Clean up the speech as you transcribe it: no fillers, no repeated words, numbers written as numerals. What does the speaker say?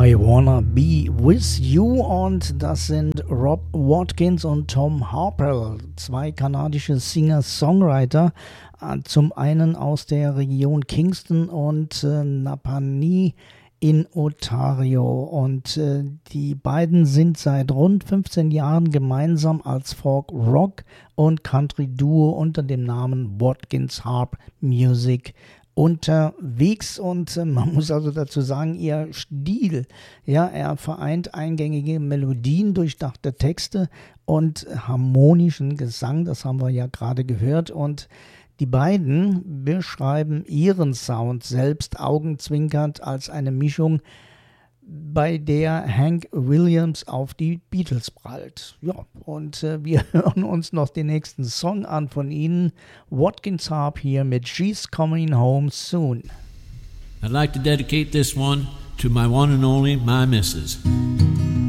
I Wanna Be With You, und das sind Rob Watkins und Tom Harpel, zwei kanadische Singer-Songwriter, zum einen aus der Region Kingston und Napanee in Ontario, und die beiden sind seit rund 15 Jahren gemeinsam als Folk, Rock und Country Duo unter dem Namen Watkins Harp Music unterwegs, und man muss also dazu sagen, ihr Stil, ja, er vereint eingängige Melodien, durchdachte Texte und harmonischen Gesang, das haben wir ja gerade gehört, und die beiden beschreiben ihren Sound selbst augenzwinkernd als eine Mischung, bei der Hank Williams auf die Beatles prallt. Ja, und wir hören uns noch den nächsten Song an von ihnen. Watkins Harp hier mit She's Coming Home Soon. I'd like to dedicate this one to my one and only, my missus.